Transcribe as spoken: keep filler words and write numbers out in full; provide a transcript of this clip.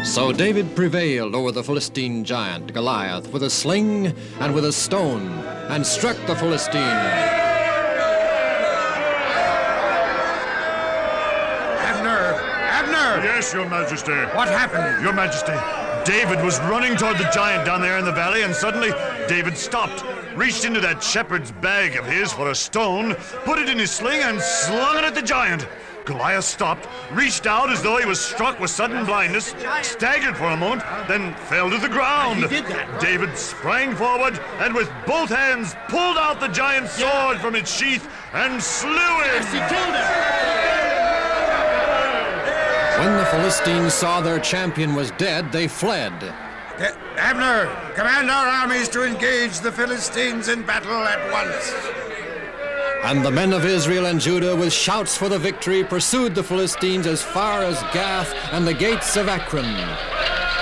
So David prevailed over the Philistine giant, Goliath, with a sling and with a stone, and struck the Philistine. Abner! Abner! Yes, Your Majesty. What happened? Your Majesty, David was running toward the giant down there in the valley, and suddenly David stopped, reached into that shepherd's bag of his for a stone, put it in his sling, and slung it at the giant. Goliath stopped, reached out as though he was struck with sudden blindness, staggered for a moment, then fell to the ground. He did that. David sprang forward and with both hands pulled out the giant's sword from its sheath and slew him. Yes, he killed him. When the Philistines saw their champion was dead, they fled. Uh, Abner, command our armies to engage the Philistines in battle at once. And the men of Israel and Judah, with shouts for the victory, pursued the Philistines as far as Gath and the gates of Ekron.